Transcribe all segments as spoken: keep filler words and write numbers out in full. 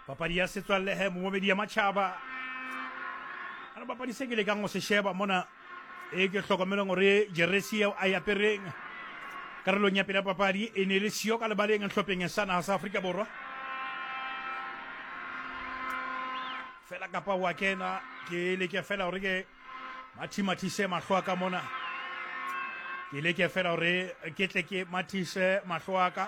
papadi ya setswalle he momedi ya matjhaba ana papadi se ke le kang go se sheba mona e ke hlokomelong gore jeresi eo a apereng karolong ya pele papadi e ne le sio ka lebaleng hlopeng sa naha sa Afrika Borwa fela kapa wa kena ke le ke fela gore ke mathimathise mahlo ka mona ke le ke fela gore ke tle ke mathise mahlo ka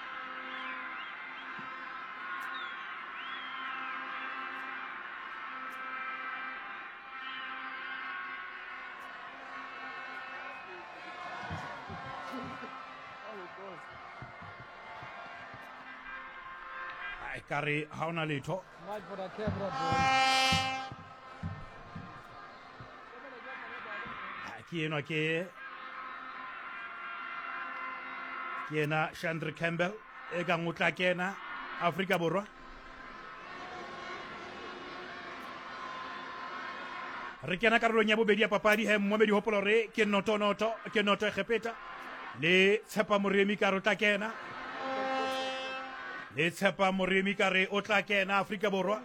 kare ha ona letho ke eno ke ke ena Chandra Campbell e ka ngotla kena Afrika Borwa re kena karolong ya bobedi ya papadi he mmomedi hopolo re ke noto noto ke noto e khepeta le tshepa moremi ka rota kena le tshepa moremi ka re o tla kena Afrika Borwa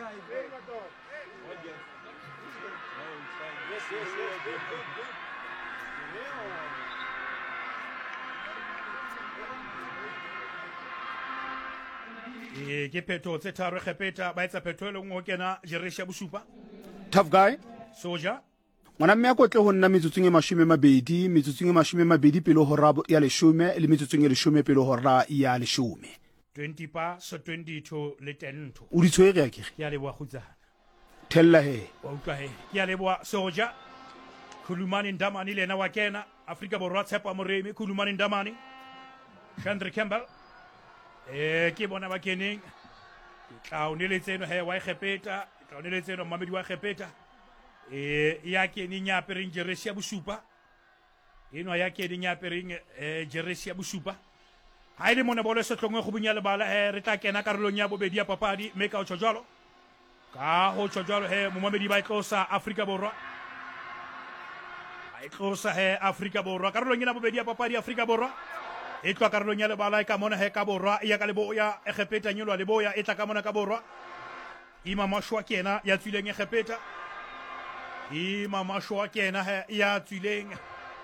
e ke phetho tse tharo khepeta ba etsa phetho e lengwe ho kena Jeresia Bosupa Tough guy Soja ngwana mme ya kotle ho nna metsotsong e mashome mabedi metsotsong e mashome mabedi pele ho rabo ya leshome le metsotsong e leshome pele ho ra ya leshome twenty pa so twenty-two le ten to o di tshwere ya ke ke a leboa khutsana tella he wa utlwa he ke a leboa Soja Khulumani Ndamani lena wa kena Afrika Borwa tshepa moremi Khulumani Ndamani Chandra Campbell eh ke bona ba keneng tla o neletseno he wa khepeta tla o neletseno Mamedi wa khepeta eh ya keneng ya pereng Jeresia Bosupa eno ya keneng ya pereng eh Jeresia Bosupa ha ile mona bolo se tlongwe go bunya le bala he re tla kena karolong ya bobedi ya papadi me ka o tshojalo ka ho tshojalo he Mamedi ba tlosa Afrika Borwa ba tlosa he Afrika Borwa karolong ya bobedi ya papadi Afrika Borwa e tloa karolong ya le bala ka mona he ka Borwa ya ka leboya e khepeta nyolwa leboya e tla ka mona ka Borwa ima mashwa kena ya tsileng e khepeta ima mashwa kena he ya tsileng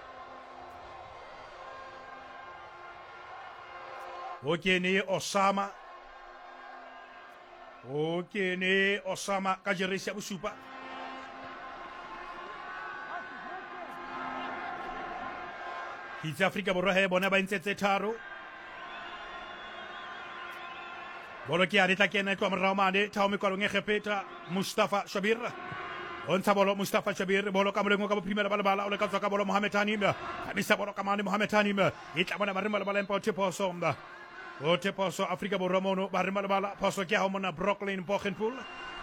okene Osama okene Osama ka Jeresia Bosupa Kitse Afrika Borwa he bona ba ntse tse tharo bolo ke a ditla kena tlo morao mane thao me kwalong e khepeta Mustafa Shabir on sa bolo Mustafa Shabir bolo ka molengo ka bo primera bala bala o le ka tswa ka bolo Mohamed Tanim ha bisa bolo ka mane Mohamed Tanim e tla bona ba re bala empa o tepo somda o tepo so Afrika Borwa mono ba re bala paso ke ha mona Brooklyn Pochenpool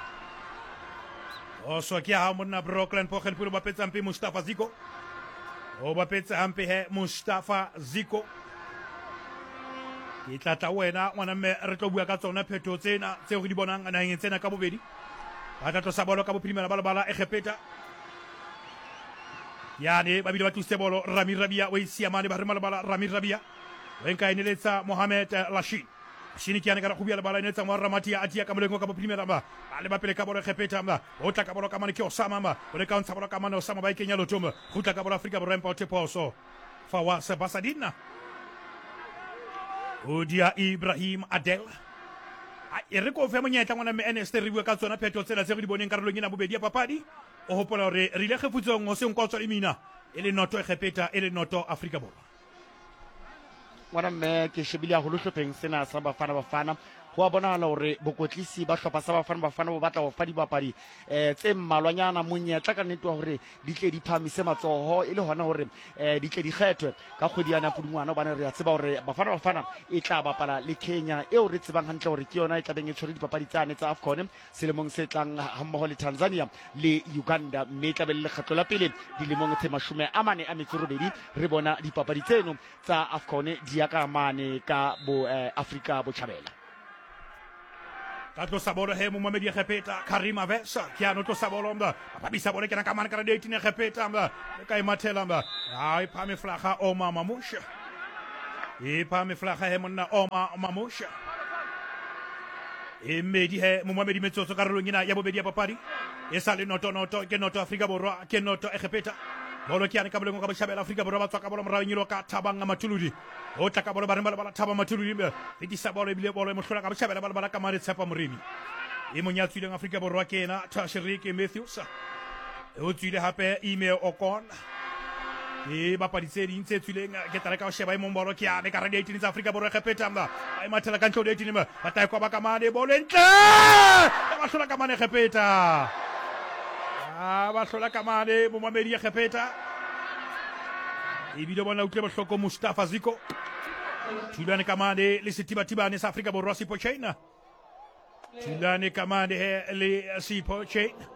o so ke ha mona Brooklyn Pochenpool ba petsa mpe Mustafa Ziko o ba petsa hampe he Mustafa Ziko ke tla tla wena ngwana mme re tlo bua ka tsona phetho tsena tse go di bonang ana ngeng tsena ka bobedi ba tla tlosa bolo ka bo primera bala bala e khepeta yani ba bile ba tlose bolo Rami Rabia o isiamane ba re mala bala Rami Rabia wenka ineletsa Mohamed Lashid shini kiane ka go bua le bala ineletsa mo Ramatia atia ka molengo ka bo primera ba ale ba pele ka bolo e khepeta mba o tla ka bolo ka mane ke Osama mba o le ka ntsa bolo ka mane Osama ba ikenya lotoma go tla ka bolo Afrika Borwa empa o teposo Fawa Sebasadina Odia Ibrahim Adel e re ko fe monyetla ngwana me N S T re bua ka tsona phetho tsela tse go di boneng karolong ena bobedi ya papadi o hopola re re ile kgefutsong o seng kwa tswa le mina e le noto e khepeta e le noto Afrika Borwa ngwana me ke shebile a go hlopheng sena sa Bafana Bafana go a bonahala hore bokotlisi ba hlopha sa Bafana Bafana bo batla go fa dibapadi eh tse mmalwanyana monyetla ka nnete wa hore di tle di phamise matsoho e le hona hore eh di tle di kgethwe ka kgwedi ya Pudungwana o bana re a tseba hore Bafana Bafana e tla bapala le Kenya eo re tsebang hantle hore ke yona e tla beng e tshwere dipapadi tsane tsa AFCON selemong se tlang hammoho le Tanzania le Uganda mme tla be le kgetlo la pele dilemong tse mashome a mane a metso robedi re bona dipapadi tseno tsa AFCON di ya ka mane ka bo Afrika Botjhabela Katlo sabolo he Mohamed khepeta Karima Versa kiano to sabolo mba babisa bole kana kamana kana date ne khepeta mba kai mathela mba ai phame flaga Oma Mamusha e phame flaga he monna Oma Mamusha e mmedi he momamedi metsotso karolong ena ya bobedi ya papadi e sa le noto-noto ke noto Afrika Borwa ke noto Egepeta bolo ke yane ka boleng ka boshabela Afrika Borwa ba tswa ka bolo morao nyilo ka Thabang Matuludi o tla ka bolo ba re ba Thabang Matuludi e di sa bolo e bile bolo e mohlola ka boshabela ba ba ka mane Tshepa Moremi e monyatswileng Afrika Borwa ke ena Tashirik Matthews o tswile hape Ime Okon e bapadi tse ding tse tswileng ke tla ka o sheba e mombolo ke yane ka radio eighteen tsa Afrika Borwa Egepeta mba ai mathela ka ntlo eighteen ba batla kwa ba ka mane bolo entle ba hlola ka mane Egepeta ah ba hlola ka mane momamedi Egepeta e bile bona utlwe bohloko Mustafa Ziko tulane ka mane le setibatibane sa Afrika Borwa Sipo Chaina tulane ka mane le Sipo Chaina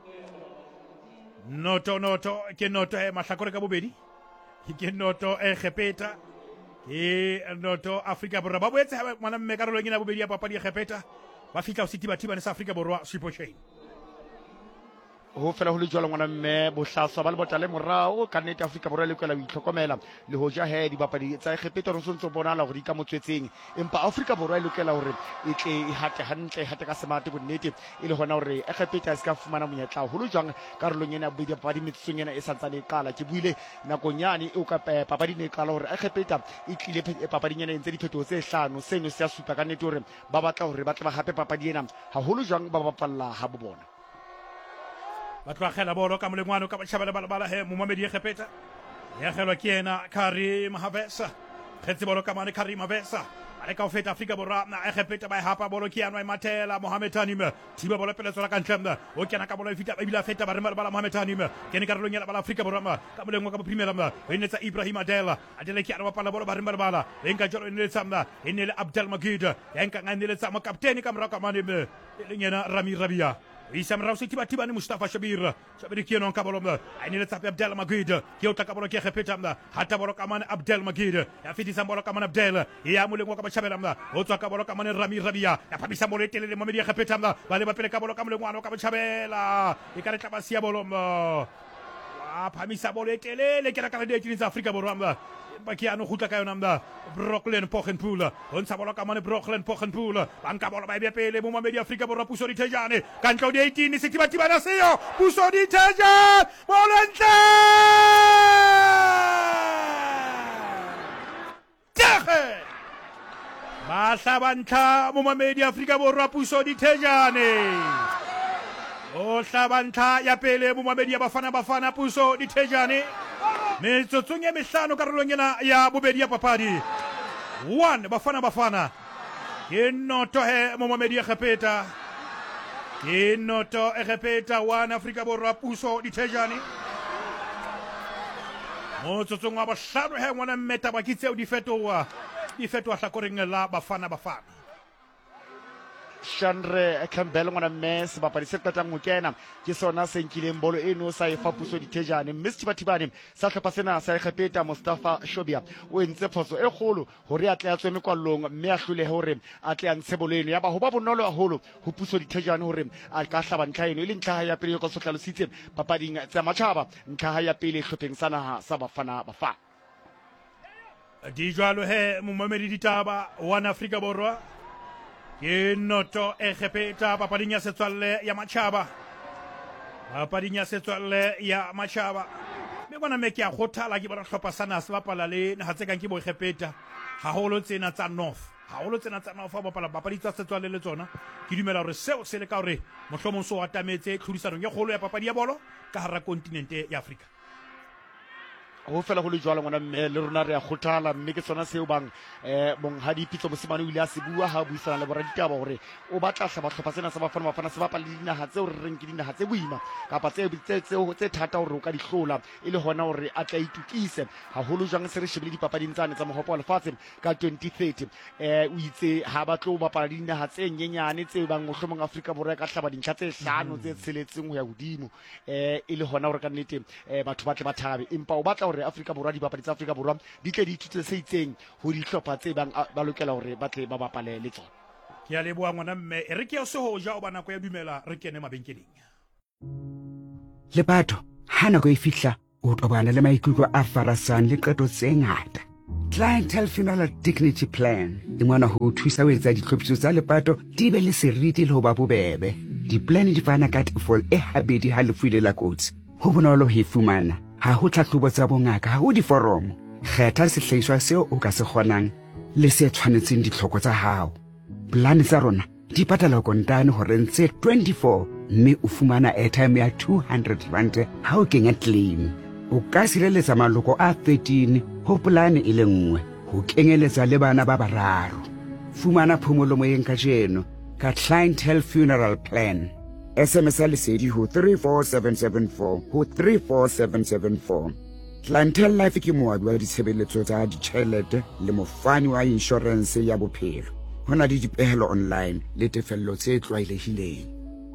noto noto ke noto e mahlakore ka bobedi ke noto Egepeta ke noto Afrika Borwa ba boetse ha mwana mme karolo ngina bobedi ya papadi Egepeta ba fitla o setibatibane sa Afrika Borwa Sipo Chaina ho fela ho le jwalo ngwana mme bohlaswa ba le botale morao ka nnete Afrika Borwa le kwela ho itlhokomela le ho ja he di bapadi tsa Egepeta re sontso bonala hore di ka motswetseng empa Afrika Borwa e lokela hore e tle e hate hantle hate ka semate bonnete e le hona hore Egepeta e ska fumana monyetla ho lo jwang karolong ena bobedi papadi metsong ena e santsane e qala ke buile nakong yane e o ka papadi ne e qala hore Egepeta e tlile papading ena e ntse di phetoho tse hlano seno se a supa ka nnete hore ba batla hore ba tla ba hape papadi ena ha holo jwang ba bapalla ha bobona batho ba khela bolo ka molengwana ka batjhabela bala bala he momamedi Egepeta ya khelwa ke ena Karim Havesa khetsi bolo ka mane Karim Havesa ale ka ofeta Afrika Borwa na Egepeta ba hapa bolo ke yana Matela Mohamed Tanim tiba bolo pele tsala ka ntlemda o kena ka bolo e fita ebile feta ba re bala Mohamed Tanim ke ne karolo nyela bala Afrika Borwa ka molengwa ka primera ma e netsa Ibrahim Adela adele ke yana bapala bolo ba re bala bala e nka jolo ne tsamda e ne le Abdel Magid ya nka ngane tsama kapteni ka mra ka mane me le nyena Rami Rabia Isa mrao se tiba tiba ni Mustafa Shabir Shabir kieno ka bolo mda ani le tsape Abdel Magid ki o ta ka bolo ke Egepeta mda hata bolo ka mane Abdel Magid ya fiti sa bolo ka mane Abdel ya mulengo ka Shabela mda o tswa ka bolo ka mane Rami Rabia ya phabisa bolo tele le momedi Egepeta mda ba le ba pele ka bolo ka molengwana ka Shabela e ka re tla ba sia bolo mda a phamisa bolo tele le ke ra ka le di tsa Afrika Borwa mda ba ke ano khutla ka yona mda Brooklyn Pochenpool on sa bolo ka mane Brooklyn Pochenpool ban ka bolo ba be pele mo mamedi Afrika Borwa Puso di Thejane ka ntlo di eighteen se tiba tiba na seo Puso di Thejane volonté Tehe ba hlabantha mo mamedi Afrika Borwa Puso di Thejane o hlabantha ya pele mo mamedi ya bafana bafana Puso di Thejane metsotsong e mehlano karolong ena ya bobedi ya papadi one bafana bafana ke noto he momamedi Egepeta ke noto Egepeta one Afrika Borwa Puso di Thejane motsotsong wa bohlano he ngwana mmeta ba ke tseo di fetoha di fetoha hlakoreng la bafana bafana Shandre Campbell ngwana mme se bapadi se qetang ho kena ke sona se nkileng bolo eno sa e fa Puso di Thejane mme Setibatibane sa hlopha sena sa Egepeta Mustafa Shobia o entse phoso e kgolo hore a tle a tswe mekwallong mme a hlole hore a tle a ntshe bolo eno ya ba ho ba bonolo haholo ho Puso di Thejane hore a ka hlaba ntlha eno e le ntlha ya pele go sohlalositse papading tsa matjhaba ntlha ya pele hlopheng sa naha sa bafana bafana di jwalo he momamedi ditaba one Afrika Borwa ke noto Egepeta papading ya setswalle ya matjhaba papading ya setswalle ya matjhaba me bona me ke a khothala ke bona hlopha sana se bapala le ha tse kang ke bo Egepeta haholo tsena tsa North haholo tsena tsa North ba bapala papadi tsa setswalle le tsona ke dumela hore seo se le ka hore mohlomong so atametse tlhodisano ya kgolo ya papadi ya bolo ka hara kontinente ya Afrika ho fela ho le jwalo ngwana mme le rona re a khothala mme ke tsona seo bang eh monghadi Pitso Mosimane o ile a se bua ha buisana le borra ditaba hore o batla hlaba hlopha sena sa bafana bafana se bapala le dinaha tseo re reng ke dinaha tse boima kapa tse tseo tse thata hore o ka di hlola e le hona hore a tla itukise haholo jang se re shebile dipapading tsane tsa mohopo wa lefatshe ka twenty thirty eh o itse ha ba tlo bapala le dinaha tse nyenyane tse bang mohlomong Afrika Borwa ka hlaba dintlha tse hlano tse tsheletseng ho ya hodimo eh e le hona hore ka nnete eh batho ba tle ba thabe empa o batla hore Afrika Borwa di bapadi tsa Afrika Borwa di tle di thutse se itseng ho di hlopha tse bang ba lokela hore ba tle ba bapale le tsona ke a leboha ngwana mme e re ke se ho ja o bana ko ya dumela re kene mabenkeleng le batho ha nako e fihla o tobana le maikutlo a farasang le qeto tse ngata Clientele Funeral Dignity Plan e ngwana ho thusa ho etsa ditlhophiso tsa lepato di be le seriti le ho ba bobebe. Di-plan di fana ka tefol e habedi ha lefu ile la kotsi. Ho bonolo ho e fumana. Ha ho tlhahlobo tsa bongaka, ha ho diforomo. Kgetha sehlahiswa seo o ka se kgonang le se tshwanetseng ditlhoko tsa hao. Plan tsa rona di patala kontane hore ntse twenty-four mme o fumana airtime ya two hundred rand ha o kenya claim. O ka sireletsa maloko a thirteen ho polane e le nngwe ho kenyeletsa le bana ba bararo. Fumana phomolo moyeng ka jeno ka Clientele Funeral Plan. S M S a lesedi ho three four seven seven four ho three four seven seven four. Clientele Life ke moabi wa ditshebeletso tsa ditjhelete le mofani wa insurance ya bophelo. Hona le dipehelo online le tefello tse tlwaelehileng.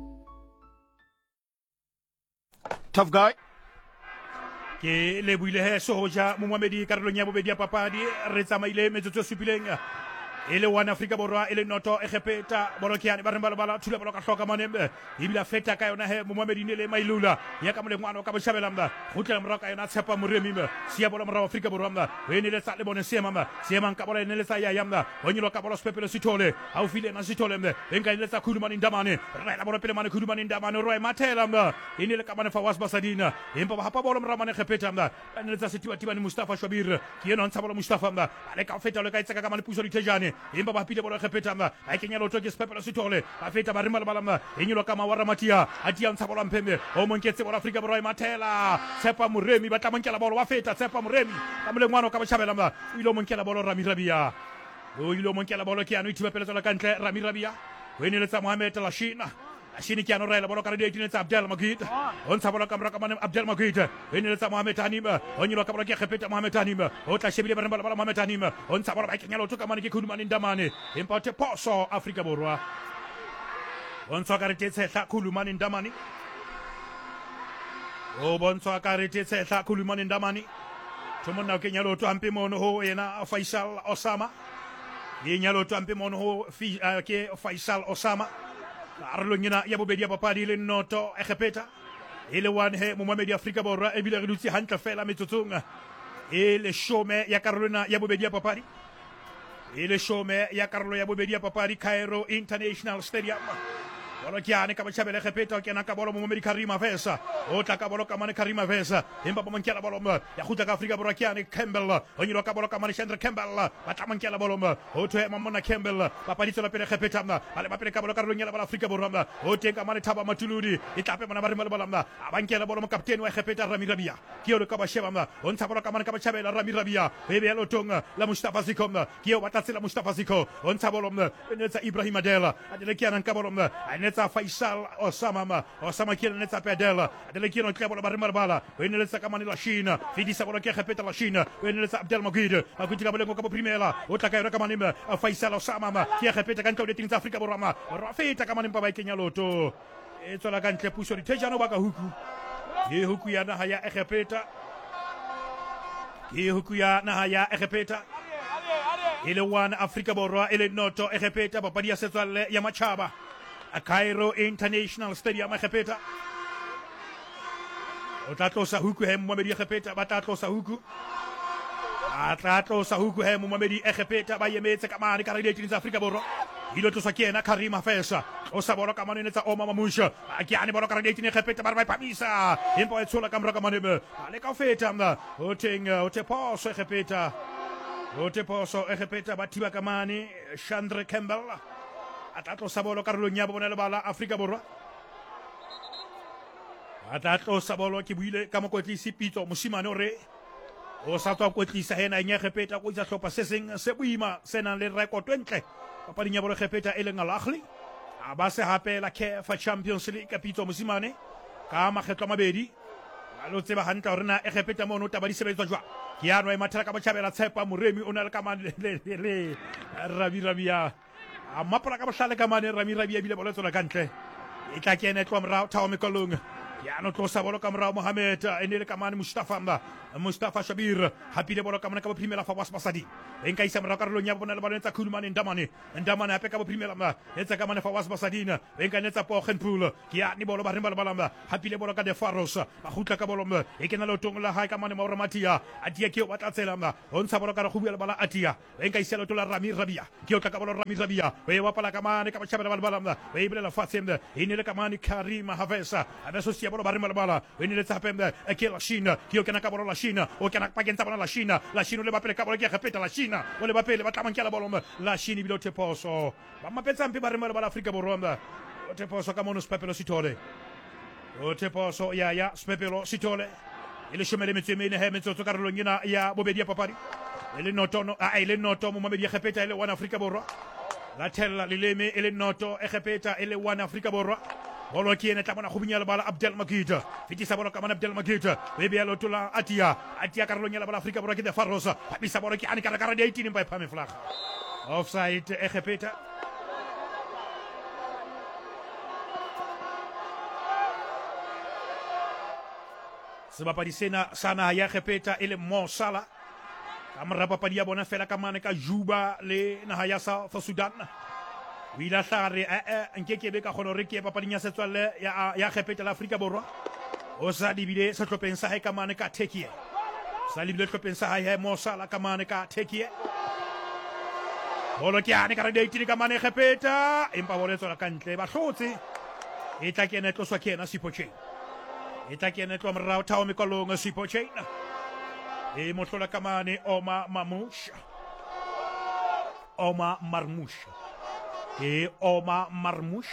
Tough guy. Ke le buile he Sohoja momamedi karolong ya bobedi ya papadi re tsamaile metsotso supileng ele one Africa Borwa ele noto egepeta bolokiane ba re bala thula boloka hloka manembe ibila feta ka yona he momamedi ne le mailula ya ka molengwana ka boshabela mba go tla mra ka yona tshepa moremi mba sia bola mra Africa Borwa mba we ne le tsa le bone sema mba sema ka bola ne le tsa ya yamba onyilo ka bola spepelo sithole ha o file na sithole mba enka le tsa khulumani ndamane re la bola pele mane khulumani ndamane roi mathela mba ine le ka mane fa was basadina empa ba hapa bola mra mane gepeta mba ne le tsa sitiwa tibani Mustafa Shwabir ke yena ntsa bola Mustafa mba ale ka feta le ka itsa ka mane puso ditejane empa ba pile bola gepeta mba a kenya loto ke spepelo sithole ba feta ba rimala bala mba enyilo ka mawara matia atia ntsa bola mpembe o monketse bola Africa Borwa mathela tshepa moremi ba tla monkela bola wa feta tshepa moremi ka molengwana ka boshabela mba ilo monkela bola Rami Rabia o ilo monkela bola ke ano ithiba peletso la kantle Rami Rabia o ene le tsa Mohamed Lashina Lashini ke ano raela bola ka re di tsa Abdel Magid o ntsa bola ka mra ka mane Abdel Magid o ene le tsa Mohamed Hanima o nyilo ka bola ke gepeta Mohamed Hanima o tla shebile ba rembala bola Mohamed Hanima o ntsa bola ba kenya loto ka mane ke khulumane ndamane empa te poso Africa Borwa o ntsa ka re tsetsa khulumane ndamane o bontswa ka re tsetsa khulumane ndamane Tomona ke nyalo to ampe mono ho ena Faisal Osama ye nyalo to ampe mono ho ke Faisal Osama arlongina ya bobedi ya papadi le noto egepeta ele one he momamedi Africa Borwa e bile re dutse hantle fela metsotsong e le shome ya karolona ya bobedi ya papadi e le shome ya karolo ya bobedi ya papadi Cairo International Stadium Bolo kiane ka bachabele gepeta ke na ka bolo momamedi Karima Vesa o tla ka bolo ka mane Karima Vesa empa ba mankela bolo mba ya khuta ka Africa Borwa kiane Campbell o nyilo ka bolo ka mane Chandra Campbell ba tla mankela bolo mba o thwe mamona Campbell ba paditse la pele gepeta mba ale ba pele ka bolo ka ronyela bala Africa Borwa mba o teng ka mane Thaba Matuludi e tlape mona ba rimela bala mba abankela bolo mo kapteni wa gepeta Rami Rabia ke o ka ba sheba mba o ntsha bolo ka mane ka bachabela Rami Rabia e be lo tonga la Mustafa Ziko mba ke o batla tsela Mustafa Ziko o ntsha bolo mba ne tsa Ibrahim Adela adele kiana ka bolo mba ne tsa Faisal Osama ma Osama kile netsa pedela adele kino tlebo la barimar bala wene letsa kamani la China fidi sa bola ke repeta la China wene letsa Abdel Magid akuti ka bolengo ka primela o tla ka yona kamani ma Faisal Osama ma ke repeta ka ntlo de tinza Africa Borwa ma rafeta kamani mpa ba kenya loto e tsola ka ntle puso di tejano ba ka huku e huku ya na haya egepeta e huku ya na haya egepeta ile one Africa Borwa ile noto egepeta papadi ya setswalle ya Machaba a Cairo International Stadium egepeta o tla tlosa huku he momamedi egepeta ba tla tlosa huku a tla tlosa huku he momamedi egepeta ba yemetse ka mane ka re di Africa Borwa ilo tlosa ke ena Karima Vesa o sa bola ka mane netsa Oma Mamusha a ke ane bola ka re di egepeta ba ba pamisa empa e tshola ka mra ka mane ba le ka feta mna o teng o te poso egepeta o te poso egepeta ba thiba ka mane Chandra Campbell Atatlo sabolo karolong ya bona le bala Africa Borwa Atatlo sabolo ke buile ka mokotlisi pitso mosimane ore o sa tswa kotlisa hena nya gepeta go tsa hlopa se seng se buima sena le record entle papadi nya bolo gepeta e leng Al-Ahli a ba se hapela ke fa Champions League ka pitso mosimane ka makgetlo mabedi a lo tseba hantla hore na e gepeta mono taba di sebetswa jwa ke ya no e mathela ka bachabela tshepa moremi o na le ka mane le Rami Rabia a mapala ka bohlale ka mane Rami Rabia bile boletsola kantle e tla kena tlo mra Thao Mekolong ya no tlosa bolo ka morao Mohamed e ne le ka mane Mustafa mba Mustafa Shabir hapile bolo ka mane ka bophimela Fawaz Basadi e nka isa morao karolong ya bona le balo tsa Khulumane Ndamane Ndamane hape ka bophimela mba etsa ka mane Fawaz Basadina e nka netsa Poggenpool ke ya ni bolo ba re ba balamba hapile bolo ka De Faros ba khutla ka bolo mba e kena lo tong la hae ka mane Mauro Matia Atia ke o batla tsela mba o ntsha bolo ka re khubela bala Atia e nka isa lo tola Rami Rabia ke o tla ka bolo Rami Rabia e wa pala ka mane ka bachabela bala balamba e iblela fatsembe e ne le ka mane Karim Havesa abeso sia bolo ba re balabala e ne le tsapembe e ke la China ke o kena ka bolo la China o kena pa kentsa bona la China la China le bapele ka bolo ke repeta la China o le bapele ba tlamanka la bolo la China bilo te poso ba mapetsa mpe ba re bala Afrika Borwa o te poso ka mono Spepelo Sitole o te poso ya ya Spepelo Sitole ile shomele metseme ne he metsotso karolong ena ya bobedi ya papadi ile noto no a ile noto mo mabedi ya repeta ile wana Afrika Borwa la tella lileme ile noto e repeta ile wana Afrika Borwa bolo ki ene tlamona go bunyala bala Abdel Makita fitisa bolo ka mana Abdel Makita be be lo tola Atia Atia karolong ya bala Afrika Borwa ke De Faros habisa bolo ki ani kara kara de eighteen mpa phame flag offside e repeta sebapadi sena sana ya repeta ile Mo Salah kamera papadi ya bona fela ka mane ka Juba le naha ya South Sudan o ile hlare a a nkekebe ka kgona re ke papading ya setswalle ya ya repeta la Afrika Borwa o sa dibile se tlopeng sa hae ka mane ka Turkey sa libile tlopeng sa hae Mo Salah ka mane ka Turkey bolo ke ane ka re date ka mane repeta empa bolo tsona ka ntle ba hlotse e tla kena tloswa kena Sipochain e tla kena tlo morao thao mekolong Sipochain e motlola ka mane Omar Marmoush Omar Marmoush e Omar Marmoush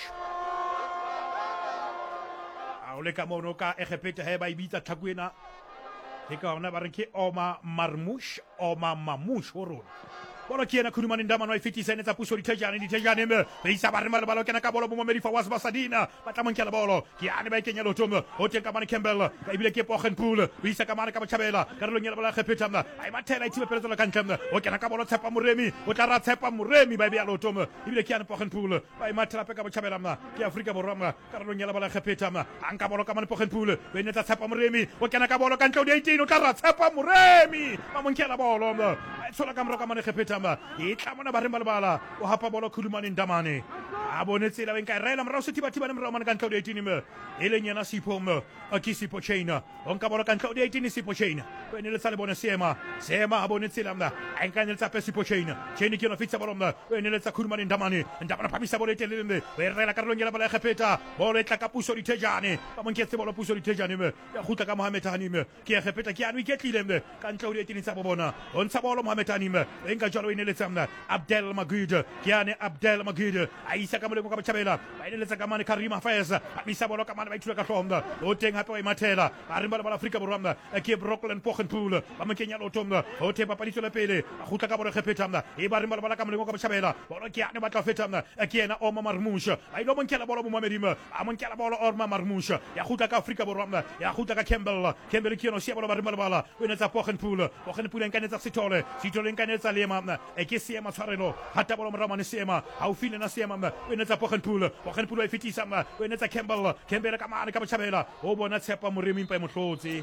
a ole ka mono ka e repeta he ba ibitsa tlhakuena ke ka ona ba re ke Omar Marmoush Omar Marmoush horo bolo kiena Khulumane Ndamane wa fitisa netsa puso ditejane ditejane me be isa ba re mala balo kena ka bolo bo Momedi Fawaz Basadina ba tla mankela bolo ke ane ba ikenya lotomo o teng ka mane Campbell ba ibile ke Poggenpool be isa ka mane ka bachabela ka re lo nyela bala repeta mna ai mathela ithibe pele tsola ka ntlem o kena ka bolo Tshepa Moremi o tla ra Tshepa Moremi ba be ya lotomo ibile ke ane Poggenpool ba mathela pe ka bachabela mna ke Afrika Borwa mna ka re lo nyela bala repeta mna anka bolo ka mane Poggenpool be netsa Tshepa Moremi o kena ka bolo ka ntlo di eighteen o tla ra Tshepa Moremi ba monkela bolo mna tsola ka mro ka mane repeta e tlamona ba re malebala o hapa bolo Khulumane Ndamane a bone tsela ben ka rela mra o setiba tiba ne mra mane ka ntlo di eighteen me ele nyana Sipom a ke Sipochain on ka bolo ka ntlo di eighteen Sipochain o ne le tsale bone sema sema a bone tsela mna a nka ne tsa pe Sipochain cheni ke no fitsa bolo mna o ne le tsa Khulumane Ndamane Ndamane phamisa bolo etele le o rela ka relo nyela bala repeta bolo etla ka puso ditejane ba monketse bolo puso ditejane me ya khutla ka Mohamed Hanime ke repeta ke anu iketlile me ka ntlo di eighteen tsa bona on tsa bolo Mohamed Hanime enka jalo ine le tsamna Abdel Magid kiane Abdel Magid aisa ka molemo ka bachabela ba ile le tsa ka mane Karim Havesa abisa bolo ka mane ba ithuka ka hlomda o teng hape wa imathela ba re bala Afrika Borwa mna ke Brooklyn Poggenpool ba mkenya lo tomna o te pa palitso le pele a khutla ka bolo repeta mna e ba re bala ka molemo ka bachabela bolo kiane ba tla feta mna ke ena Omar Marmoush ba ile monkela bolo mo Mamedima a monkela bolo Omar Marmoush ya khutla ka Afrika Borwa mna ya khutla ka Campbell Campbell kiano sia bolo ba re bala o ne tsa Poggenpool Poggenpool en tsa Sitole Sitole en tsa Lema mna e ke siema tshwarelo hata bolo mramane siema ha o file na siema mna o ne tsa Poggenpool Poggenpool e fitisa mna o ne tsa Campbell Campbell ka mane ka bachabela o bona Tshepa Moremi mpa e mohlotse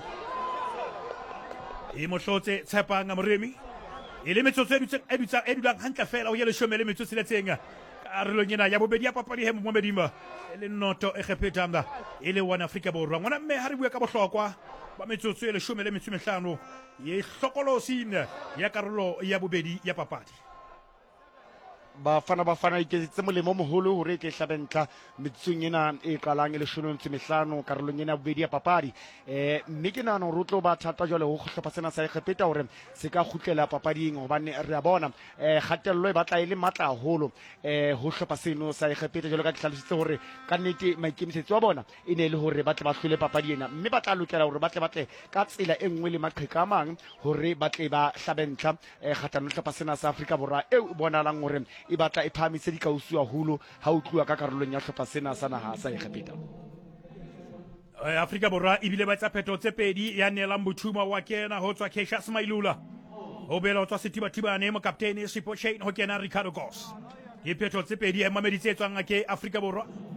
e mohlotse Tshepa nga Moremi e le metsotso e dutsa e dulang hantle fela o yele shomele metsotso le tsenga ka re lo nyena ya bobedi ya papadi he mo Medima e le noto e repeta mna e le wana Afrika Borwa ngwana mme ha re bua ka bohlokwa ba metsotso e le shomele metso mehlano ye hlokolosine ya karolo ya bobedi ya papadi Bafana Bafana iketsetse molemo moholo hore ke hlabentla metsong ena e qalang e le shome ntse mehlano karolong ena bobedi ya papadi eh mme ke nana ho rutlo ba thata jole ho hlopha sena sa ikgepeta hore se ka khutlela papading hobane re a bona eh khatello e batla ile matla haholo eh ho hlopha seno sa ikgepeta jole ka tlhalositse hore ka nnete maikemisetso a bona e ne le hore ba tle ba hlole papadi ena mme ba tla lokela hore ba tle ba tle ka tsela e nngwe le maqheka a mang hore ba tle ba hlabentla eh khatlano hlopha sena sa Afrika Borwa e bonalang hore e batla e phamise di kausu haholo ha o tluwa ka karolong ya hlopha sena sa naha sa ikgepeta Afrika Borwa e bile ba tsa pheto tse pedi ya nela Mbuthuma wa kena ho tswa Cassius Mailula o bela o tswa Setibatibane mo kaptene Sipochain ho kena Ricardo Goss ke pheto tse pedi e mameditse tswang ke Afrika Borwa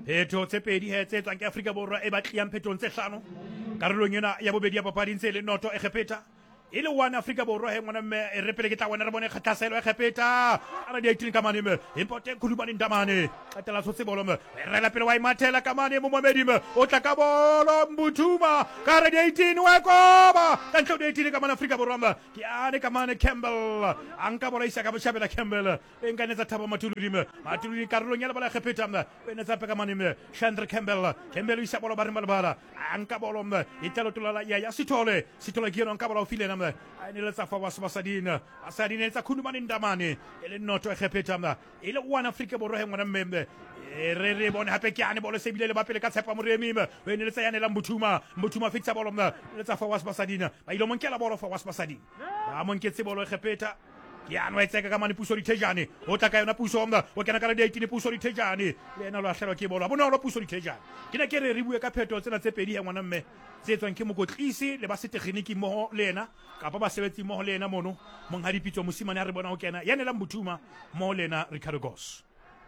phetho tse pedi he tse tswang ke Afrika Borwa e batliang phetong tse hlano karolong ena ya bobedi ya papadi ntse le noto e khepeta ile one Afrika Borwa he ngwana mme e repele ke tla wena re bone khathaselo e khepeta ara di eighteen kamane me importe khulumane ndamane qatela tshotse bolo me re la pele wa imathela kamane mo momedi me o tla ka bolo Mbuthuma ka re di eighteen wa koba ka ntlo di eighteen kamane Afrika Borwa me ke ane kamane Campbell anka bolo isa ka boshabela Campbell e nganetsa thaba matuludi me matuludi karolong ya le bala khepeta me e netsa pe kamane me Chandra Campbell Campbell isa bolo bare malbala anka bolo me italo tulala ya ya Sithole Sithole ke yona anka bolo file na ine letsa fa wa Basadina Basadina letsa Khulumane Ndamane ele noto e khepeta mna ile one Afrika Borwa he ngwana mmembe re re bone hape ke ane bolo sebile le bapele ka tshepa moremi me we ne letsa yana la Mbuthuma Mbuthuma fixa bolo mna letsa fa wa Basadina ba ile monkela bolo fa wa Basadina ba monketse bolo e khepeta ya no etseka ka mane puso di thejane o tla ka yona puso mna o kena ka re di eighteen puso di thejane le ena lo ahlelwa ke bolo bona lo puso di thejane ke na ke re re bue ka pheto tsena tse pedi ya ngwana mme tse tswang ke mokotlisi le ba se tekgeniki mo le ena ka ba ba sebetsi mo le ena mono mong ha dipitso mosimane ha re bona o kena ya ne la Mbuthuma mo le ena Ricardo Goss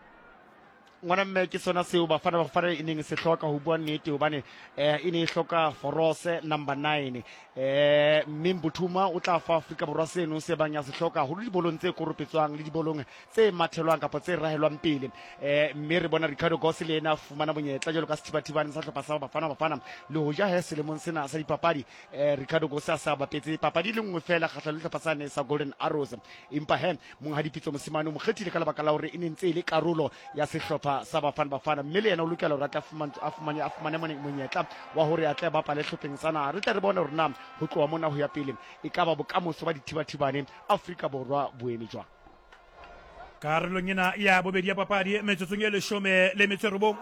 ngwana mme ke sona seo bafana bafana e neng se hloka ho bua nnete hobane eh e ne e hloka forose number nine eh mme Mbuthuma o tla fa Afrika Borwa seno se bang ya se hloka ho di bolong tse koropetswang le di bolong tse mathelwang kapa tse rahelwang pele eh mme re bona Ricardo Goss le ena fumana bonyetla jalo ka Sithibathibane sa hlopha sa bafana bafana le ho ja he selemong sena sa dipapadi eh Ricardo Goss a sa bapetse papadi le nngwe fela kgatla le hlopha sa ne sa Golden Arrows empa he mong ha dipitso mosimane mo kgethile ka lebaka la hore e ne ntse ile karolo ya sehlopha sa bafana bafana mme le yena o lokela hore a fumane a fumane a fumane monyetla wa hore a tle bapale hlopheng sana re tle re bone hore na ho tloa mona ho ya pele e ka ba bokamoso ba dithibathibane Afrika Borwa boemi jwa karolong ena ya bobedi ya papadi metsotsong e leshome le metso e robong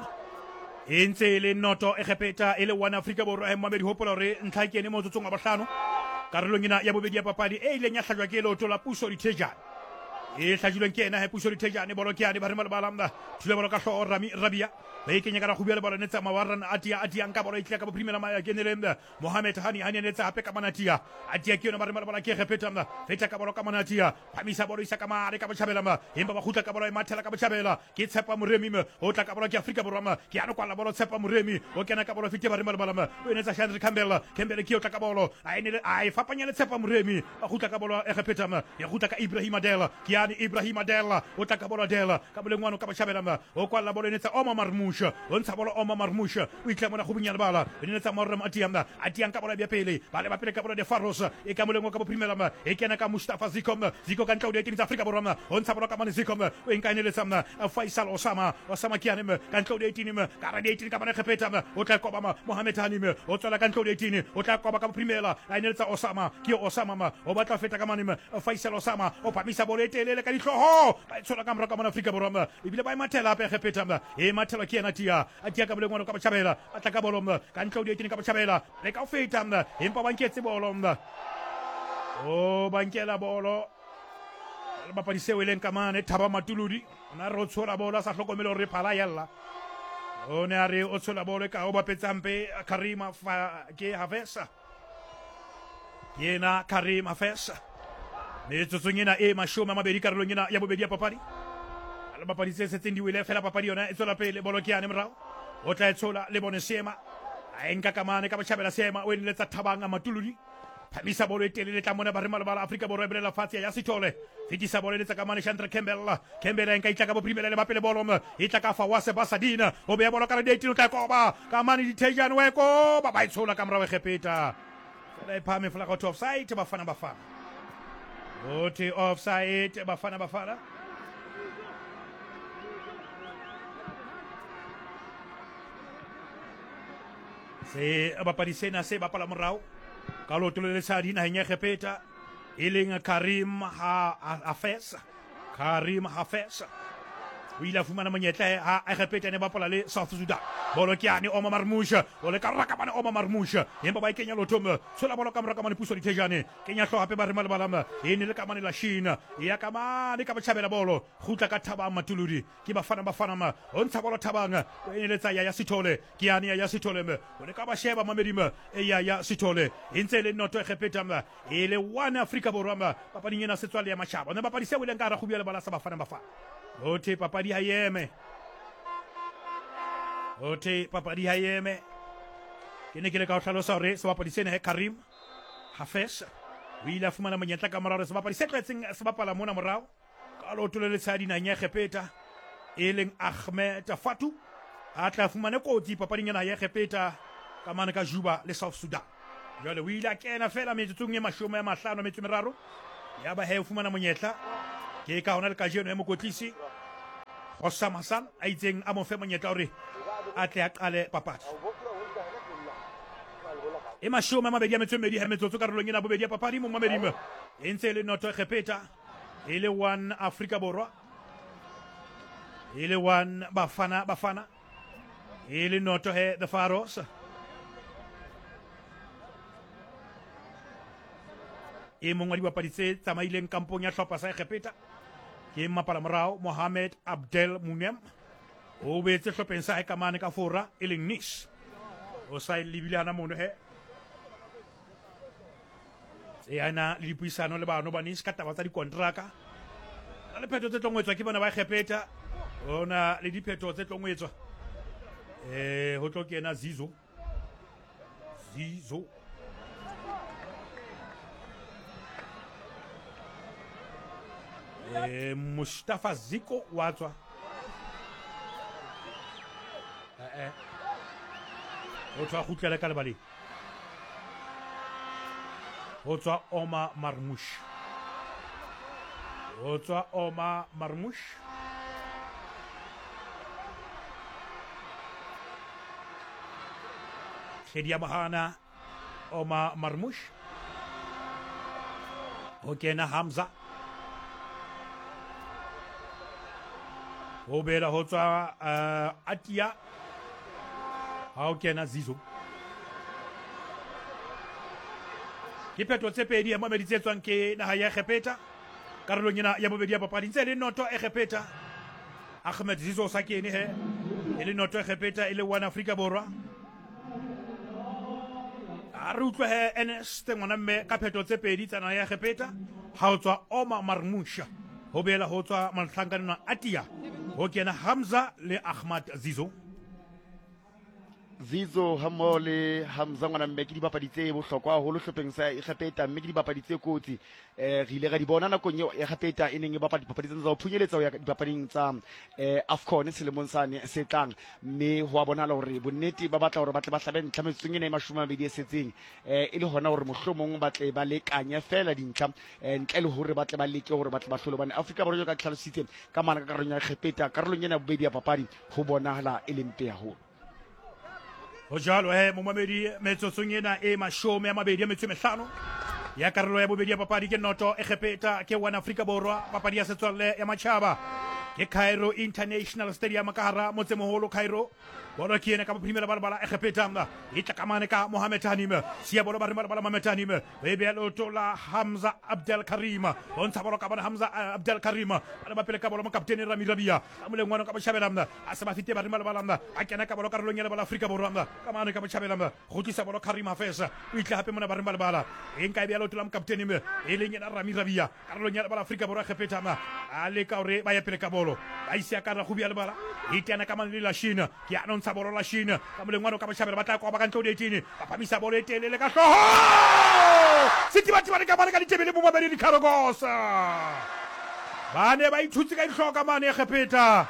e ntse le noto e khepeta e le one Afrika Borwa e Mohammed hopola hore ntlha kene mo tsotsong a bohlano karolong ena ya bobedi ya papadi e ileng ya hlajwa ke leoto la puso di thejane e hlajilweng ke ena he puso di thejane bolo ke ane ba re malbalamda thule bolo ka hlo Rami Rabia ba ikenya kana khubela bolo netsa mawaran atia atia nka bolo itla ka bo primela ma ke nelemda Mohamed Hani Hani netsa hape ka manatia atia ke yona ba re malbala ke khepeta mna feta ka bolo ka manatia phamisa bolo isa ka mare ka bochabela ma emba ba khutla ka bolo e mathela ka bochabela ke tshepa moremi me o tla ka bolo ke Afrika Borwa ma ke ano kwala bolo tshepa moremi o kena ka bolo fite ba re malbala ma o netsa Chandra Campbell Campbell ke o tla ka bolo ai ne ai fapanya le tshepa moremi ba khutla ka bolo e khepeta ma ya khutla ka Ibrahim Adela ke yani Ibrahim Adela o tla ka bolo Adela ka bolo ngwana ka bochabela ma o kwala bolo netsa Omar Marmoush o ntsha bolo Omar Marmoush o itla mona go bunyana bala e netsa Morem Atiamda Atiang ka bolo ya pele ba le ba pele ka bolo de Faros e ka molengo ka bo primela ma e kena ka Mustafa Zikom Ziko ka ntlo de tsa Afrika Borwa ma o ntsha bolo ka mane Zikom o inkaine samna Faisal Osama Osama kiane me ka ntlo de eighteen me ka ra de eighteen ka bana khepeta me o tla koba ma Mohamed Hani me o tsala ka ntlo de eighteen o tla koba ka bo primela a netsa Osama ke Osama ma o batla feta ka mane me Faisal Osama o pamisa bolo e telele ka ditloho ba tshola ka mra ka mona Afrika Borwa ma ibile ba imathela pe khepeta ma e mathela ke ena tia atia ka bolo ngwana ka bachabela atla ka bolo ma ka ntlo de eighteen ka bachabela le ka feta ma empa ba nketse bolo ma o bankela bolo ba pa disewe leng ka mane Thaba Matuludi ona re o tshola bolo sa hlokomelo re phala yalla o ne a re o tshola bolo ka o ba petsampe Karima fa ke Hafesa yena Karima Hafesa metsotsong ena e mashome a mabedi karolong ena ya bobedi ya papadi ala papadi se se tsendiwile fela papadi yona e tshola pele bolo ke ane morao o tla e tshola le bone Sema a enka ka mane ka bachabela Sema o ne letsa Thabanga Matuludi phamisa bolo e telele tla mona ba re malbala Afrika Borwa e belela fatshe ya Sithole fitisa bolo letsa ka mane Chandra Campbell Campbell enka itla ka bo primela le bapele bolo mo itla ka fa wa Basadina o be bolo ka re eighteen tla koba ka mane di thejane we ko ba ba itshola ka mra we khepeta fela e phame fela ka offside bafana bafana Oti offside bafana bafana se bapadi sena se bapala morao ka lotolo le sa dina hanya khepeta ileng Karim Hafesa Karim Hafesa o ile a fumana monyetla ha a khepeta ne bapala le South Sudan bolo ke ane Omar Marmoush o le ka raka bana Omar Marmoush empa ba ikenya lotomo sola bolo ka mraka mane puso di thejane kenya hlo hape ba re malbalama e ne le ka mane la Shina ya ka mane ka bachabela bolo khutla ka Thaba Matuludi ke bafana bafana ma o ntsha bolo Thabanga o e le tsa ya Sithole ke ane ya Sithole me o le ka ba sheba mamedima e ya ya Sithole e ntse le noto e khepeta ma e le one Afrika Borwa ma papa dinyena setswale ya mashaba ne bapa di se wele nka ra khubia le bala sa bafana bafana Ote papadi hayeme ote papadi ha eme ke ne ke le ka o hlalosa hore sebapadi sena he Karim Hafez o ile a fumana monyetla ka morao sebapadi se tletseng se bapala mona morao ka lotolo le tshadi nanya Khepeta e leng Ahmed Fatou a tla fumane kotsi papading ena ya Khepeta ka mane ka Juba le South Sudan jole o ile a kena fela metsotsong e mashome a mahlano metso meraro ya ba he o fumana monyetla ke ka hona le ka jeno e mokotlisi Hossam Hassan a itseng a mo fe monyetla hore a tle a qale papadi e mashome a mabedi a metso e mmedi ha metsotso karolong ena bobedi ya papadi mo mamedi mo e ntse le noto Khepeta e le one Afrika Borwa e le one Bafana Bafana e le noto he the Faroes e mongwe wa dibapadi tse tsamaileng kampong ya hlopha sa Khepeta ke mmapala morao Mohamed Abdel Munem o betse hlopheng sa ka mane ka fora e leng Nice o sa libile hana mono he e ana le dipuisano le bano ba Nice ka taba tsa dikontraka le phetho tse tlongwetswa ke bona ba Khepeta ona le diphetho tse tlongwetswa eh ho tlo kena Zizo Zizo eh Mustafa Ziko watswa eh eh o tswa khutlela ka lebale o tswa Omar Marmoush o tswa Omar Marmoush Shedia Mahana Omar Marmoush o kena Hamza o bela ho tswa uh, Atia ha o kena Zizo ke phetho tse pedi ya mamedi tse tswang ke naha ya Khepeta karolong ena ya bobedi ya papadi ntse le noto e Khepeta Ahmed Zizo sa kene he e le noto e Khepeta e le one Afrika Borwa a re utlwa he Ernest ngwana mme ka phetho tse pedi tsa naha ya Khepeta ha o tswa Omar Marmoush ho bela ho tswa malhlankana Atia ho kena Hamza le Ahmad Zizo Zizo hammo le Hamza ngwana mme ke dibapadi tse bohlokwa haholo hlopheng sa Khepeta mme ke dibapadi tse kotsi eh re ile ga di bona nakong eo Khepeta e neng e bapadi dipapadi tsa ho phunyeletsa ho ya dipapading tsa eh AFCON selemong sane se tlang mme ho a bonahala hore bonnete ba batla hore ba tle ba hlabe ntlha metsong ena e mashome a mabedi e setseng eh e le hona hore mohlomong ba tle ba lekanya fela dintlha ntle le hore ba tle ba leke hore ba tle ba hlolo bane Afrika Borwa ka tlhalositse ka mana ka karolong ya Khepeta karolong ena bobedi ya papadi ho bonahala e le mpe haholo ho jalo he mo mamedi metsotsong ena e mashome a mabedi a metso e mehlano ya karolo ya bobedi ya papadi ke noto e Khepeta ke one Afrika Borwa papadi ya setswalle ya matjhaba ke Cairo International Stadium ka hara motsemoholo Cairo bona ke ena ka bophimela ba bala e Khepeta mna e tla kamane ka Mohamed Hanim sia bona ba re bala Mohamed Hanim be be lo tola Hamza Abdel Karim bontsha bona ka bona Hamza Abdel Karim ba ba pele ka bona mo kaptene Rami Rabia ka mole ngwana ka ba shabela mna a se ba fite ba re bala mna a kena ka bona karolong ya bala Afrika Borwa mna kamane ka ba shabela mna go tlisa bona Karim Hafez o itla hape mona ba re bala bala en ka be lo tola mo kaptene me e leng ya Rami Rabia karolong ya bala Afrika Borwa Khepeta mna a le ka hore ba ya pele ka bolo ba isia ka ra go bia le bala e tena ka mane la China ke a nontsha bolo la China ka mole ngwana ka ba shabela ba tla kwa ba ka ntlo di eighteen ba phamisa bolo e telele ka hloho sitibati ba ka ba ka ditebele mo mabedi di Karagosa bane ba ithutse ka ihloka mane Khepeta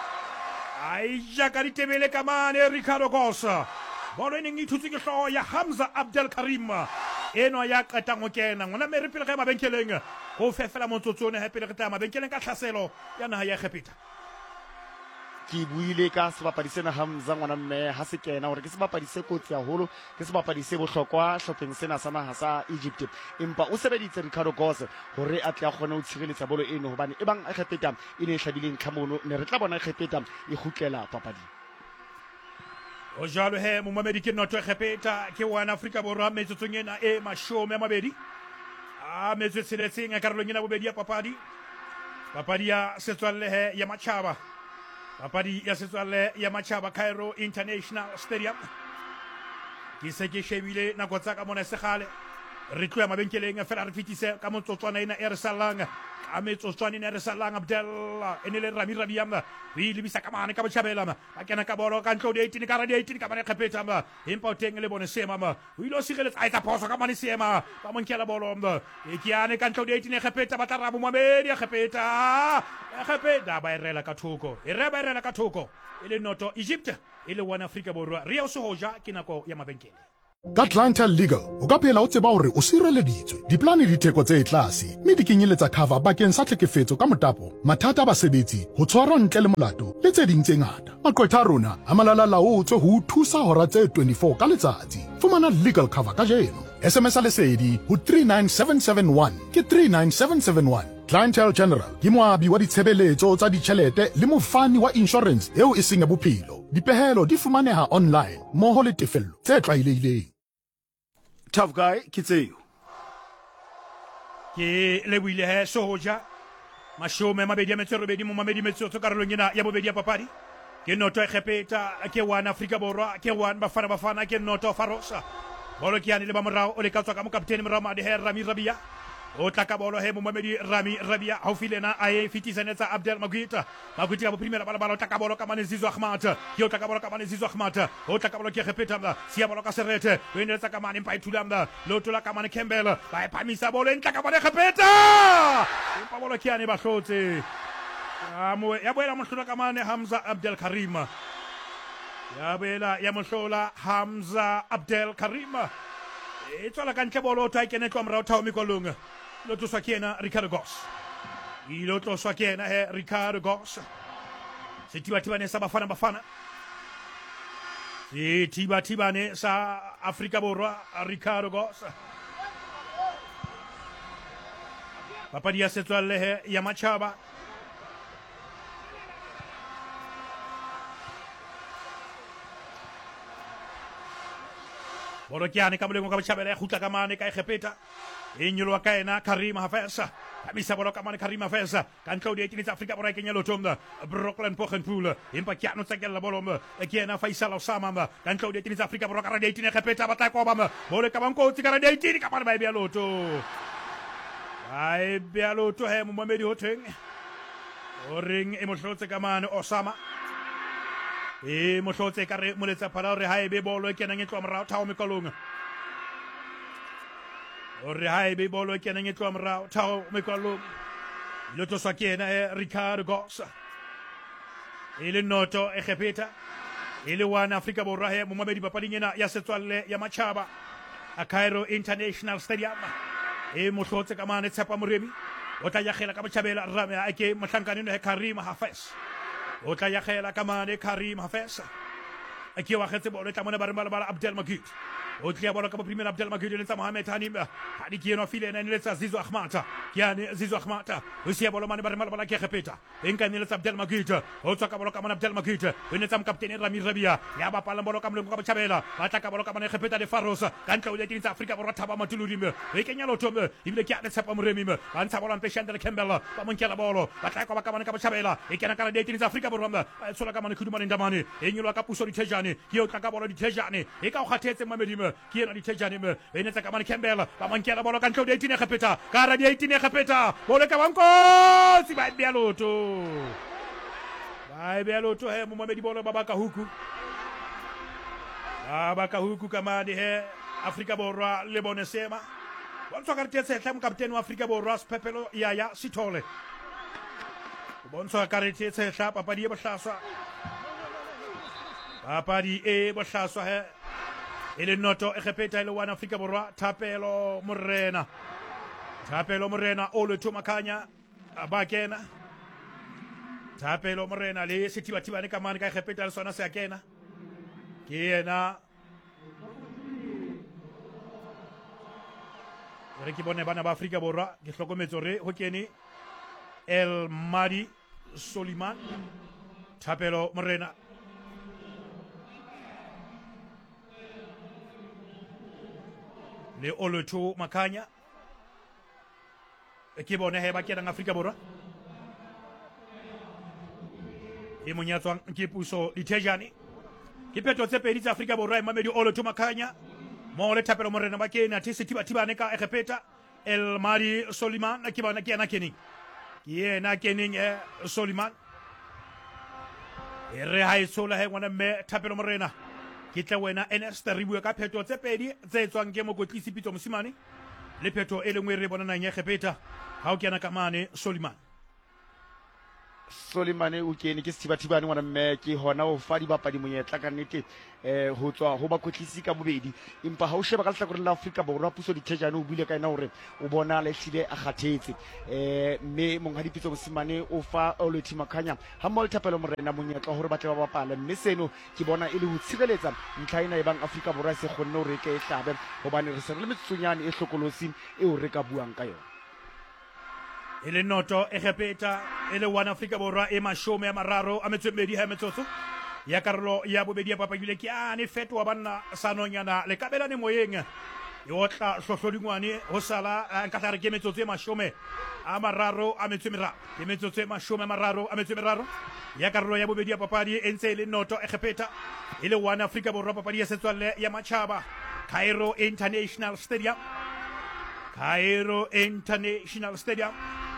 ai ja ka ditebele ka mane Ricardo Gosa bolo e neng ithutse ke hloho ya Hamza Abdel Karim eno ya qeta ngo kena ngwana me re pele ga mabenkeleng go fefela motsotsone hape le re tla mabenkeleng ka tlhaselo ya naha ya Khepeta ke buile ka sebapadi sena Hamza ngwana mme ha se kena hore ke sebapadi se kotsi haholo ke sebapadi se bohlokwa hlopheng sena sa naha sa Egypt empa o sebeditse Ricardo Gosa hore a tla kgona ho tshireletsa bolo eno hobane e bang Khepeta e ne hlabileng tlhamono ne re tla bona Khepeta e khutlela papadi o jalo he mo mamedi ke noto Khepeta ke one Afrika Borwa metsotsong ena e mashome a mabedi a metso tseletseng a karolong ena bobedi ya papadi papadi ya setswalle he ya matjhaba papadi ya setswalle ya matjhaba Cairo International Stadium ke se ke shebile nako tsa ka mona segale re tloya mabenkeleng fela re fitise ka motsotswana ena e re salang ka metsotswana ena e re salang Abdel ene le Rami Rabia re lebisa ka mane ka botjhabela ba kena ka bolo ka ntlo di eighteen ka ra di eighteen ka mane khapeta ma empa o teng le bone sema ma o ile o sireletsa a etsa phoso ka mane sema ba mo nkela bolo mba e kiane ka ntlo di eighteen khapeta ba tla rabo Mohamedi khapeta khapeta ba irela ka thoko e re ba irela ka thoko ile noto Egypt ile wana Afrika Borwa re o se hoja ke nako ya mabenkele ka Clientele Legal o ka phela o tseba hore o sireleditswe diplane di theko tse tlase mme di kenyeletsa cover bakeng sa tlhekefetso ka motapo mathata a basebetsi ho tshwarwa ntle le molato le tse ding tse ngata maqwetha a rona a malala laotswe ho thusa hora tse twenty-four ka letsatsi fumana legal cover ka jeno sms a lesedi ho three nine seven seven one ke three nine seven seven one Clientele General ke moabi wa ditshebeletso tsa ditjhelete le mofani wa insurance eo e seng ya bophelo dipehelo di fumaneha online moho le tefello tse tlwaelehileng Tough guy ke tseo ke le buile he soja mashome mabedi a metso robedi mo mamedi metso karolong ena ya bobedi ya papadi ke noto e khepeta ke wana Afrika Borwa ke wana bafana bafana ke noto Farosa bolo ke yana le ba morao o le ka tswa ka mo kaptene morao ma de he Rami Rabia o tla ka bolo he mo mamedi Rami Rabia haufilena a e fitisanetsa Abdel Maguita Maguita ka bo primera bala bala o tla ka bolo ka mane Zizo Ahmad ke o tla ka bolo ka mane Zizo Ahmad o tla ka bolo ke khepeta mla sia bolo ka serete o inetsa ka mane mpa itulamba lo tola ka mane Campbell ba e phamisa bolo entla ka bolo khepeta empa bolo ke yana ba hlotse ya mo ya boela mo hlola ka mane Hamza Abdel Karim ya boela ya mo hlola Hamza Abdel Karim e tswala ka ntle bolo o tla kene twa morao thao mikolong lo tloswa ke ena Ricardo Goss ilo tloswa ke ena he Ricardo Goss setibatibane sa bafana bafana setibatibane sa Afrika Borwa Ricardo Goss papadi ya setswalle he ya Machaba bolo ke ane ka boleng ka botjhabela ya khutla ka mane ka khepeta e nyolo wa kaena Karim Hafesa kamisa bolo ka mane Karim Hafesa ka ntlo di eighteen tsa Afrika Borwa ke nyalo tomda Brooklyn Pochenpool empa ke ano tsakela bolo mba ke ena Faisal Osama mba ka ntlo di eighteen tsa Afrika Borwa ka ra di eighteen khepeta ba tla ko ba mba bolo ka banko tsi ka ra di eighteen ka mane ba bia loto ai bia loto he mo Mohamedi Hoteng o ring e mo hlotse ka mane Osama e mo hlotse ka re mo letsa phala re ha e be bolo e kenang e tloa morao thao mekolong o re ha e be bolo e kenang e tloa morao thao mekolong lo tloswa ke ena e Ricardo Goss e le noto e khepeta e le wana Afrika Borwa he mo Mohamedi papading ena ya setswalle ya Machaba a Cairo International Stadium e mo hlotse ka mane Tshepa Moremi o tla ya khela ka botjhabela rame a ke mohlankane no he Karim Hafes o tla ya khela ka mane Karim Hafes a ke wa khetse bolo tla mona ba re bala Abdel Magid o tla bolo ka bo primera Abdel Magid le tsa Mohamed Hanim ha di ke no file ena le tsa Zizo Ahmad ke ane Zizo Ahmad o sia bolo mane ba re bala ke khepeta enka ne le tsa Abdel Magid o tswa ka bolo ka mane Abdel Magid o ne tsa kaptene Rami Rabia ya ba pala bolo ka mole ka botjhabela ba tla ka bolo ka mane khepeta de Farosa ka ntlo le tsa Afrika Borwa thaba matuludi me e kenya lo tombe ibile ke ane Tshepa Moremi me ba ntsa bolo mpe Shandel Campbell ba mo nkela bolo ba tla ka ba ka mane ka botjhabela e kena ka le tsa Afrika Borwa ba tsola ka mane khudumane ndamane e nyolo ka puso di Tejane ke o tla ka bolo di Tejane e ka o khathetse Mohamedi me ke ena di Tejane me e ne tsa ka mane Campbell ba mo nkela bolo ka ntlo di eighteen khepeta ka ra di eighteen khepeta bolo ka banko si ba bia loto ba bia loto he Mohamedi bolo baba ka huku baba ka huku kama di he Afrika Borwa le bone sema bon so ka tetse tla mo kaptene wa Afrika Borwa Sepepelo Yaya Sithole bon so ka tetse tla papadi e bohlaswa papadi e bohlaswa he ele noto e khepeta ile wana Afrika Borwa Thapelo Morena Thapelo Morena o le Thomakanya abakena Thapelo Morena le setibatibane ka mane ka khepeta le sona se a kena ke yena re ke bone bana ba Afrika Borwa ke hlokometso re ho kene El Madi Soliman Thapelo Morena le Oloto Makanya ke bone he ba kena Afrika Borwa e monyatswang ke puso di Tejane ke peto tse pedi tsa Afrika Borwa e Mohamedi Oloto Makanya mo le thapelo morena ba ke na tse tiba tiba ne ka egepeta El Mari Soliman ke bana ke na kening ke yena kening e Soliman e re ha isola he ngwana mme thapelo morena ke tla wena Ernest re bua ka pheto tse pedi tse tswang ke mokotlisi Pitso Mosimane le pheto e lengwe re bona nang ya egepeta ha o kena ka mane Soliman Solimane o kene ke sethibathibane ngwana mme ke hona ho fa dibapadi monyetla ka nnete eh ho tswa ho bakwetlisi ka bobedi empa ha o sheba ka lehlakoreng la Afrika Borwa puso dithejane o bile ka ena hore o bona le hlile a kgathetse eh mme monghadi Pitso Mosimane o fa Oluthi Makhanya ha mo le thapelo morena monyetla hore ba tle ba bapala mme seno ke bona e le ho tshireletsa ntlha ena e bang Afrika Borwa se kgonne hore ke e hlabe hobane re se re le metsunyane e hlokolosi e o re ka buang ka yona e le noto egepeta e le one Afrika Borwa e mashome a mararo a metswedi ha metsotso ya karolo ya bobedi ya papagile ke ane feto wa banna sanonyana le kabelane moyeng e otla hlohlodingwane ho sala nka tla re ke metsotso e mashome a mararo a metswemera ke metsotso e mashome a mararo a metswemeraro ya karolo ya bobedi ya papadi e ntse e le noto egepeta e le one Afrika Borwa papadi ya setswalle ya Machaba Cairo International Stadium Cairo International Stadium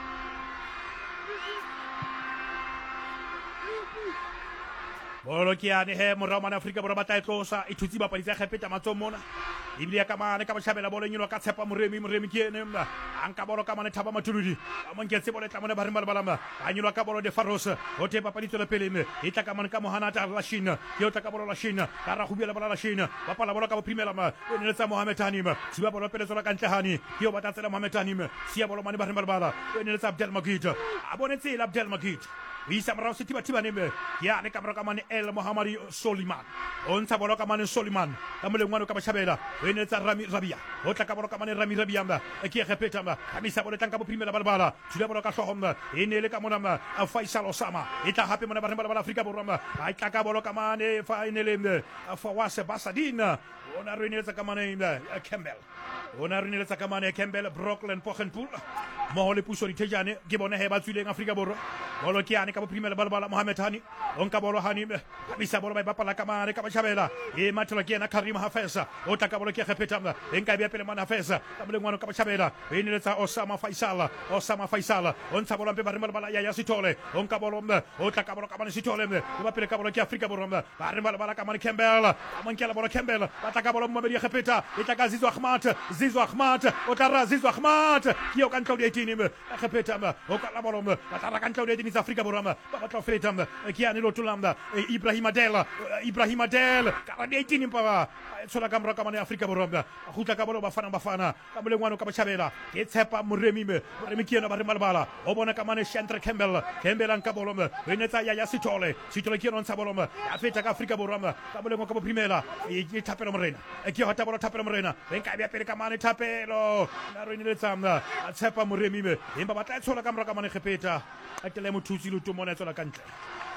bolo ke ane he morao mana Afrika Borwa batla e tlosa e thutsi bapadi tsa egepeta matso mona ibile ya kamane ka botjhabela bolo nyelo ka tshepa moremi moremi ke ene mba anka bolo ka mane thaba matuludi a monketse bolo tla mona ba re balbalama a nyelo ka bolo de Faros ho te bapadi tsela pele me e tla ka mane ka Mohana ta la China ke o tla ka bolo la China ka ra khubela bolo la China ba pala bolo ka bo primela ma o ne tsa Mohamed Hanim siba bolo pele tsela ka ntlehani ke o batla tsela Mohamed Hanim sia bolo mane ba re balbala o ne tsa Abdel Magid a bone tsela Abdel Magid Isa marao se tiba tiba neme ya ne kamera ka mane El Mohamadi Soliman on tsa bolo ka mane Soliman ka mo lengwana ka bashabela o ne tsa Rami Rabia o tla ka bolo ka mane Rami Rabia mba e ke egepeta mba ka misa bolo tanka bo primela balbala tshula bolo ka hlohomba e ne le ka mona mba a Faisal Osama e tla hape mona ba re balbala Afrika Borwa mba a tla ka bolo ka mane fa inele mbe a Fawase Basadina ona re ne tsa ka mane Campbell ona re ne tsa ka mane Campbell Brooklyn Pochenpool mo le puso di tejane ke bona he ba tswileng Afrika Borwa bolo ke ane ka bo primela balbala Mohamed Hani on ka bolo Hani bisa bolo ba bapala ka mane ka bashabela e matlo ke na Karim Hafesa o ta ka bolo ke khepeta mba enka bia pele mana Hafesa ka mo lengwana ka bashabela e ne letsa Osama Faisal Osama Faisal on sa bolo mbe ba balbala ya ya Sitole on ka bolo mba o ta ka bolo ka mane Sitole mbe ba pele ka bolo ke Afrika Borwa mba ba re balbala ka mane Campbell mon ke la bolo Campbell ba ta ka bolo mo be khepeta e ta ka Zizo Ahmad Zizo Ahmad o ta ra Zizo Ahmad ki o kan tlo di tini mbe khepeta mba o ka la bolo mba ba ta ra kan tlo di tini Afrika Borwa mba ba tlo feta mba ki ane lo tulamba Ibrahim Adel Ibrahim Adel ka di tini mpa tsola ka mra ka mane Afrika Borwa mba khutla ka bolo bafana bafana ka mole ngwana ka bashabela ke tshepa moremi me moremi ke na ba re malbala o bona ka mane Chantre Campbell Campbell an ka bolo mba re netsa ya ya Sitole Sitole ke non sa bolo mba ya feta ka Afrika Borwa mba ka mole ngwana ka bo primela e ke thapelo morena e ke hota bolo thapelo morena re nka bia pele ka mane thapelo na re netsa mba a tshepa moremi me empa ba tla tsola ka mra ka mane khepeta a tele mothusi le tumona tsola ka ntle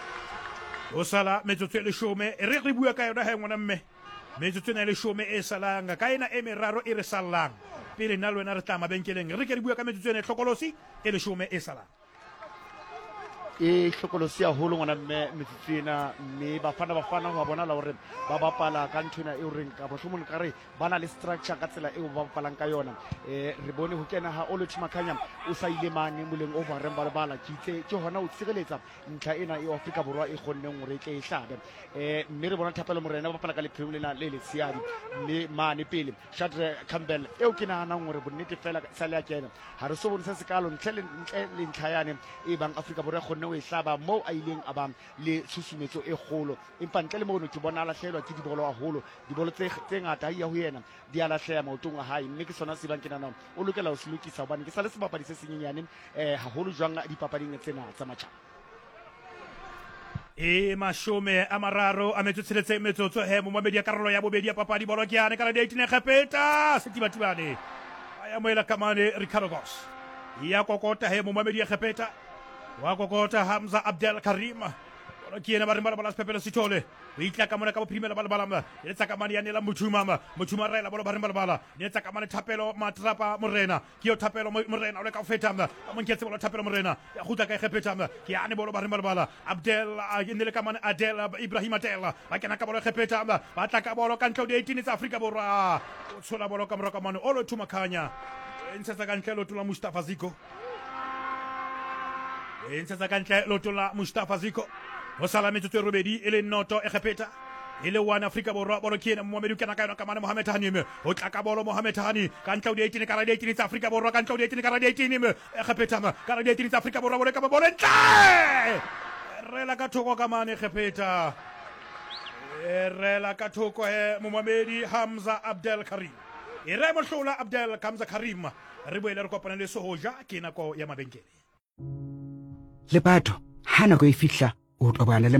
o sala metsotso le shome re re bua ka yona ha ngwana mme metsotso na le shome e salanga ka ena e meraro e re sallang pele nna lwena re tla mabenkeleng re ke re bua ka metsotso ne tlhokolosi e le shome e salang e hlokolosi haholo ngwana mme metsotsena mme bafana bafana ho bona la hore ba bapala ka nthona e reng ka bohlomong ka re bana le structure ka tsela eo ba bapalang ka yona eh re bone ho kena ha Oluthi Makhanya o sa ile mane moleng over reng ba bala ke itse ke hona o tsireletsa ntlha ena e Afrika Borwa e khonneng hore ke e hlabe eh mme re bona thapelo morena ba bapala ka lephelo lena le le siadi mme mane pele Chantre Campbell eo ke nahana hore bonnete fela sa le a kena ha re so bone se sekalo ntle le ntlha yane e bang Afrika Borwa khonne o e hlaba mo a ileng a bang le susumetso e kgolo empa ntle le mono ke bona lahlelwa ke dibolo haholo dibolo tse tse ngata ya ho yena di a lahleha maotong a hae mme ke sona se bang ke nana o lokela ho selukisa hobane ke sa le sebapadi se senyenyane eh haholo jwang dipapading tsena tsa matjhaba e mashome a mararo a metsotso metsotso he mo mabedi ya karolo ya bobedi ya papadi bolo ke ane ka le eighteen khepeta setibatibane aya moela kamane Ricardo Gos ya kokota he mo mabedi ya khepeta wa kokota Hamza Abdel Karim ke ena ba re bala bala sepepelo se thole o itla ka mona ka bophrimela bala bala le tsa ka mane ya nela mothuma mothuma rela bolo ba re bala bala le tsa ka mane thapelo matrapa morena ke yo thapelo morena o le ka feta ma mo nketse bolo thapelo morena ya gutla ka khepeta ma ke ane bolo ba re bala bala Abdel a nele ka mane Adel Ibrahim Adel ba kena ka bolo khepeta ma ba tla ka bolo ka ntlo di eighteen tsa Afrika Borwa o tshola bolo ka moraka mane o lo thuma khanya entse tsa ka ntlo tula Mustafa Ziko entse tsa ka ntlo tula Mustafa Ziko o sala metsotso e robedi e le noto e khepeta e le one Afrika Borwa bolo ke ena Mohamed kana ka ka mane Mohamed Hani me o tla ka bolo Mohamed Hani ka ntlo di eighteen ka ra di eighteen tsa Afrika Borwa ka ntlo di eighteen ka ra di eighteen me e khepeta ma ka ra di eighteen tsa Afrika Borwa bolo ka bolo ntle rela ka thoko ka mane khepeta rela ka thoko he Mohamed Hamza Abdel Karim e re mohlola Abdel Hamza Karim re boele re kopana le Sohoja ke nako ya mabenkele le batho hana go e fihla o tobana le